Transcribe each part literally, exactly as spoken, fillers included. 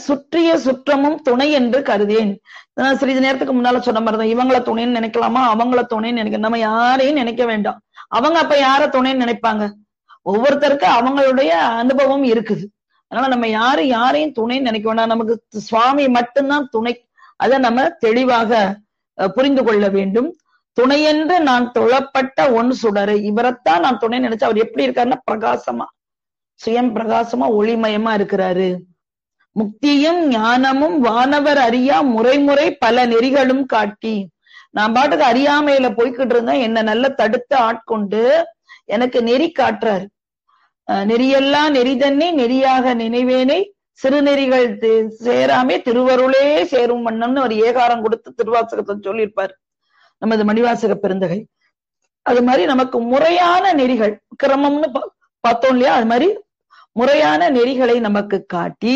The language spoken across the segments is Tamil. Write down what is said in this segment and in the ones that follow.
சுற்றிய சுற்றமும் துணை என்று கருதேன். சிறிது நேரத்துக்கு முன்னால சொன்ன மாதிரிதான், இவங்கள துணைன்னு நினைக்கலாமா, அவங்கள துணைன்னு நினைக்க, நம்ம யாரையும் நினைக்க வேண்டாம். அவங்க அப்ப யார துணைன்னு நினைப்பாங்க? ஒவ்வொருத்தருக்கு அவங்களுடைய அனுபவம் இருக்குது. அதனால நம்ம யாரும் யாரையும் துணைன்னு நினைக்க வேண்டாம். நமக்கு சுவாமி மட்டும்தான் துணை. அதை நம்ம தெளிவாக புரிந்து கொள்ள வேண்டும். துணையென்று நான் தொழப்பட்ட ஒன் சுடரை, இவரைத்தான் நான் துணை நினைச்சா அவர் எப்படி இருக்காருன்னா பிரகாசமா, சுயம் பிரகாசமா ஒளிமயமா இருக்கிறாரு. முக்தியும் ஞானமும் வானவர் அறியா முறைமுறை பல நெறிகளும் காட்டி, நான் பாட்டுக்கு அறியாமையில போய்கிட்டு இருந்தேன், என்ன நல்ல தடுத்து ஆட்கொண்டு எனக்கு நெறி காட்டுறாரு. நெறியெல்லாம் நெறிதன்னே நெறியாக நினைவேனை சிறுநெறிகள் சேராமே திருவருளே சேரும் வண்ணம்னு ஒரு ஏகாரம் கொடுத்து திருவாசகத்தை சொல்லியிருப்பார் நமது மணிவாசக பெருந்தகை. அது மாதிரி நமக்கு முறையான நெறிகள், கிரமம்னு பார்த்தோம் இல்லையா, அது மாதிரி முறையான நெறிகளை நமக்கு காட்டி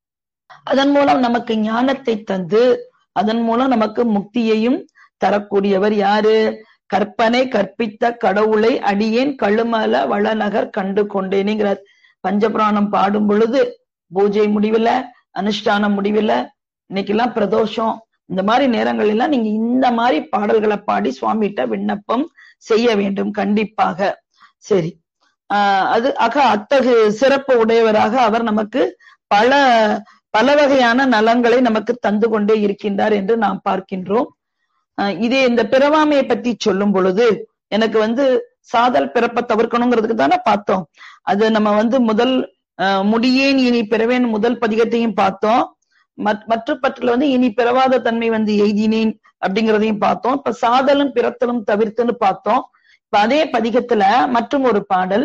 அதன் மூலம் நமக்கு ஞானத்தை தந்து அதன் மூலம் நமக்கு முக்தியையும் தரக்கூடியவர் யாரு? கற்பனை கற்பித்த கடவுளை அடியேன் கழுமல வளநகர் கண்டு கொண்டேனுங்கிறார். பஞ்சபுராணம் பாடும் பொழுது பூஜை முடிவுல, அனுஷ்டானம் முடிவுல, இன்னைக்கு எல்லாம் பிரதோஷம், இந்த மாதிரி நேரங்கள் எல்லாம் நீங்க இந்த மாதிரி பாடல்களை பாடி சுவாமிகிட்ட விண்ணப்பம் செய்ய வேண்டும் கண்டிப்பாக. சரி, ஆஹ் அது ஆக அத்தகு சிறப்பு உடையவராக அவர் நமக்கு பல பல வகையான நலங்களை நமக்கு தந்து கொண்டே இருக்கின்றார் என்று நாம் பார்க்கின்றோம். அஹ் இதே இந்த பிறவாமையை பற்றி சொல்லும் பொழுது எனக்கு வந்து சாதல் பிறப்ப தவிர்க்கணுங்கிறதுக்கு தானே பார்த்தோம். அது நம்ம வந்து முதல் அஹ் முடியேன் இனி பிறவேன் முதல் பதிகத்தையும் பார்த்தோம். மற்ற பற்றில வந்து இனி பிறவாத தன்மை வந்து எய்தினேன் அப்படிங்கிறதையும் பார்த்தோம். இப்ப சாதலும் பிறத்தலும் தவிர்த்துன்னு பார்த்தோம். இப்ப அதே பதிகத்துல மற்றும் ஒரு பாடல்,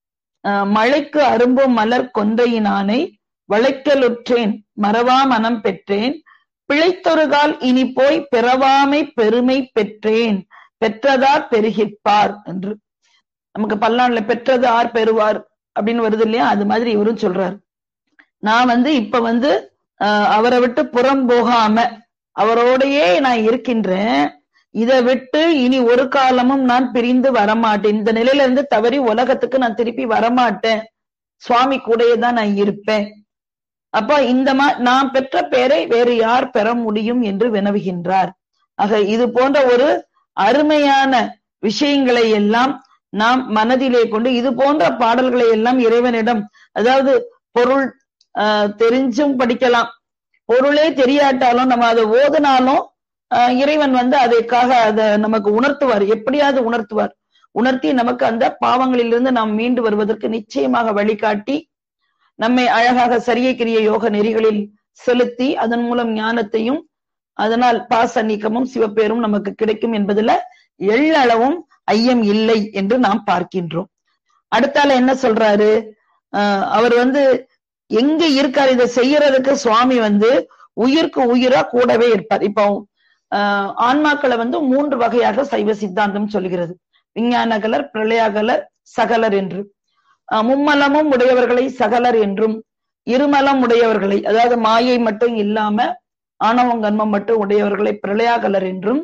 அஹ் மழைக்கு அரும்பும் மலர் கொன்றையினானை வளைக்கலுற்றேன் மறவா மனம் பெற்றேன் பிழைத்தொருகால் இனி போய் பிறவாமை பெருமை பெற்றேன் பெற்றதார் பெருகிப்பார் என்று. நமக்கு பல்லாண்டுல பெற்றது ஆர் பெறுவார் அப்படின்னு வருது இல்லையா, அது மாதிரி இவரும் சொல்றார். நான் வந்து இப்ப வந்து அஹ் அவரை விட்டு புறம் போகாம அவரோடையே நான் இருக்கின்றேன். இதை விட்டு இனி ஒரு காலமும் நான் பிரிந்து வரமாட்டேன். இந்த நிலையில இருந்து தவறி உலகத்துக்கு நான் திருப்பி வரமாட்டேன். சுவாமி கூடயே தான் நான் இருப்பேன். அப்ப இந்த மா நான் பெற்ற பெயரை வேறு யார் பெற முடியும் என்று வினவுகின்றார். ஆக இது போன்ற ஒரு அருமையான விஷயங்களை எல்லாம் நாம் மனதிலே கொண்டு இது போன்ற பாடல்களை எல்லாம் இறைவனிடம், அதாவது பொருள் ஆஹ் தெரிஞ்சும் படிக்கலாம், பொருளே தெரியாட்டாலும் நம்ம அதை ஓதுனாலும் ஆஹ் இறைவன் வந்து அதற்காக அதை நமக்கு உணர்த்துவார், எப்படியாவது உணர்த்துவார். உணர்த்தி நமக்கு அந்த பாவங்களிலிருந்து நாம் மீண்டு வருவதற்கு நிச்சயமாக வழிகாட்டி நம்மை அழகாக சரிய கிரிய யோக நெறிகளில் செலுத்தி அதன் மூலம் ஞானத்தையும் அதனால் பாச நீக்கமும் சிவப்பேரும் நமக்கு கிடைக்கும் என்பதுல எள்ளளவும் ஐயம் இல்லை என்று நாம் பார்க்கின்றோம். அடுத்தால என்ன சொல்றாரு, ஆஹ் அவர் வந்து எங்க இருக்காரு இதை செய்யறதுக்கு? சுவாமி வந்து உயிருக்கு உயிரா கூடவே இருப்பார். இப்போ ஆஹ் ஆன்மாக்களை வந்து மூன்று வகையாக சைவ சித்தாந்தம் சொல்கிறது. விஞ்ஞானகலர், பிரளயாகலர், சகலர் என்று. மும்மலமும் உடையவர்களை சகலர் என்றும், இருமலம் உடையவர்களை அதாவது மாயை மட்டும் இல்லாம ஆணவம் கர்மம் மட்டும் உடையவர்களை பிரளயாகலர் என்றும்,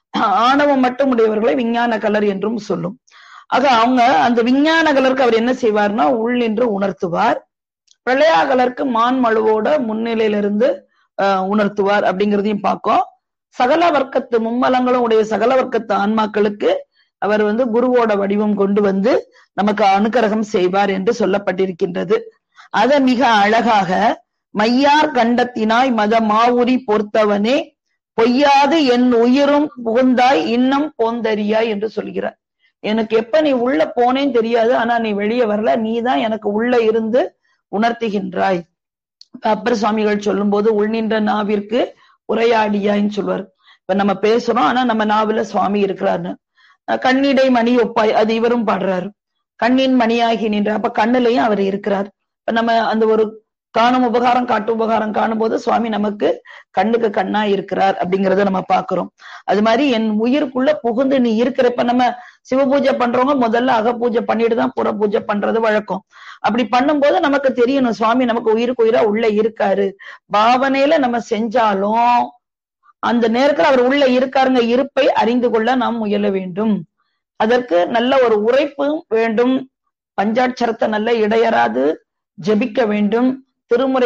ஆணவம் மட்டும் உடையவர்களை விஞ்ஞான கலர் என்றும் சொல்லும். ஆக அவங்க அந்த விஞ்ஞான கலருக்கு அவர் என்ன செய்வார்னா உள் நின்று உணர்த்துவார். பிரளயாகலருக்கு மான் மழுவோட முன்னிலையிலிருந்து அஹ் உணர்த்துவார் அப்படிங்கிறதையும் பார்க்கும். சகல வர்க்கத்து மும்மலங்களும் உடைய சகல வர்க்கத்து ஆன்மாக்களுக்கு அவர் வந்து குருவோட வடிவம் கொண்டு வந்து நமக்கு அனுக்கிரகம் செய்வார் என்று சொல்லப்பட்டிருக்கின்றது. அதை மிக அழகாக மையார் கண்டத்தினாய் மத மாவுரி பொறுத்தவனே பொய்யாது என் உயிரும் புகுந்தாய் இன்னம் போந்தறியாய் என்று சொல்கிறார். எனக்கு எப்ப நீ உள்ள போனேன்னு தெரியாது, ஆனா நீ வெளியே வரல, நீதான் எனக்கு உள்ள இருந்து உணர்த்துகின்றாய். அப்பர் சுவாமிகள் சொல்லும் போது உள் நின்ற நாவிற்கு உரையாடியாயின்னு சொல்வார். இப்ப நம்ம பேசுறோம், ஆனா நம்ம நாவில சுவாமி இருக்கிறாருன்னு. கண்ணிடை மணி ஒப்பாய், அது இவரும் பாடுறாரு. கண்ணின் மணியாகி நின்ற, அப்ப கண்ணுலையும் அவர் இருக்கிறார். இப்ப நம்ம அந்த ஒரு காணும் உபகாரம் காட்டு உபகாரம் காணும் போது சுவாமி நமக்கு கண்ணுக்கு கண்ணா இருக்கிறார் அப்படிங்கிறத நம்ம பாக்குறோம். அது மாதிரி என் உயிருக்குள்ள புகுந்து நீ இருக்கிறப்ப, நம்ம சிவ பூஜை பண்றவங்க முதல்ல அக பூஜை பண்ணிட்டு தான் புற பூஜை பண்றது வழக்கம். அப்படி பண்ணும்போது நமக்கு தெரியணும் சுவாமி நமக்கு உயிருக்கு உயிரா உள்ள இருக்காரு. பாவனையில நம்ம செஞ்சாலும் அந்த நேரத்துல அவர் உள்ள இருக்காருங்க இருப்பை அறிந்து கொள்ள நாம் முயல வேண்டும். அதற்கு நல்ல ஒரு உரைப்பும் வேண்டும். பஞ்சாட்சரத்தை நல்ல இடையறாது ஜபிக்க வேண்டும். திருமுறை